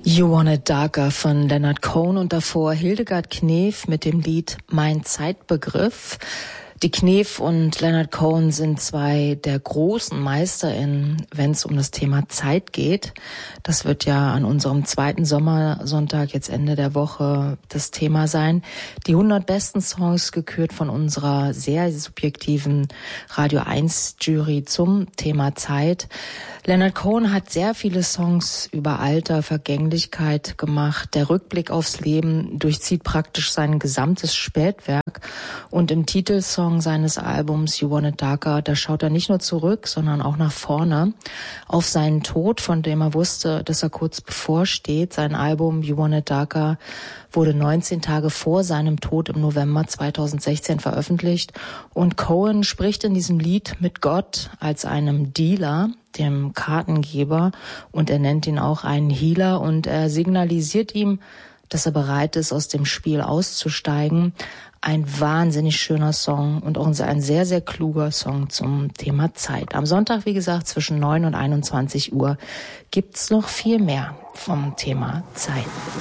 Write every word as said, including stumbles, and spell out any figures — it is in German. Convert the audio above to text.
You Want It Darker von Leonard Cohen und davor Hildegard Knef mit dem Lied Mein Zeitbegriff. Die Knef und Leonard Cohen sind zwei der großen MeisterInnen, wenn es um das Thema Zeit geht. Das wird ja an unserem zweiten Sommersonntag, jetzt Ende der Woche, das Thema sein. Die hundert besten Songs gekürt von unserer sehr subjektiven Radio eins Jury zum Thema Zeit. Leonard Cohen hat sehr viele Songs über Alter, Vergänglichkeit gemacht. Der Rückblick aufs Leben durchzieht praktisch sein gesamtes Spätwerk. Und im Titelsong seines Albums You Want It Darker, da schaut er nicht nur zurück, sondern auch nach vorne auf seinen Tod, von dem er wusste, dass er kurz bevorsteht. Sein Album You Want It Darker wurde neunzehn Tage vor seinem Tod im November zweitausendsechzehn veröffentlicht. Und Cohen spricht in diesem Lied mit Gott als einem Dealer, dem Kartengeber, und er nennt ihn auch einen Healer und er signalisiert ihm, dass er bereit ist, aus dem Spiel auszusteigen. Ein wahnsinnig schöner Song und auch ein sehr, sehr kluger Song zum Thema Zeit. Am Sonntag, wie gesagt, zwischen neun und einundzwanzig Uhr gibt's noch viel mehr vom Thema Zeit.